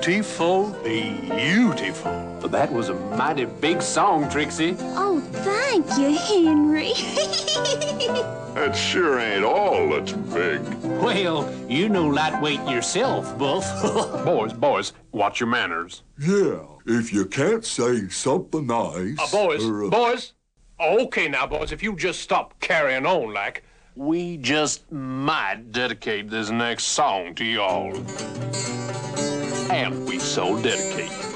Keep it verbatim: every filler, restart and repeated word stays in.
Beautiful, beautiful. That was a mighty big song, Trixie. Oh, thank you, Henry. That sure ain't all that's big. Well, you know lightweight yourself, Buff. Boys, boys, watch your manners. Yeah, if you can't say something nice... Uh, boys, or, uh, boys. Okay now, boys, if you just stop carrying on like... We just might dedicate this next song to y'all. And we so dedicate.